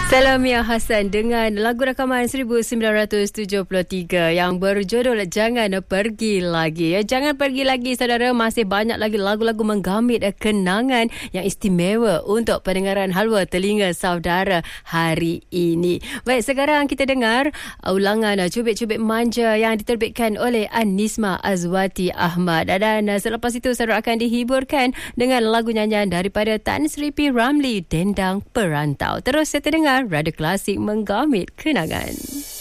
Salamia Hassan dengan lagu rakaman 1973 yang berjudul Jangan Pergi Lagi. Jangan pergi lagi saudara, masih banyak lagi lagu-lagu menggamit kenangan yang istimewa untuk pendengaran halwa telinga saudara hari ini. Baik, sekarang kita dengar ulangan Cubit-Cubit Manja yang diterbitkan oleh Anisma Azwati Ahmad. Dan selepas itu saudara akan dihiburkan dengan lagu nyanyian daripada Tan Sri P. Ramlee, Dendang Perantau. Terus kita dengar Radio Klasik menggamit kenangan.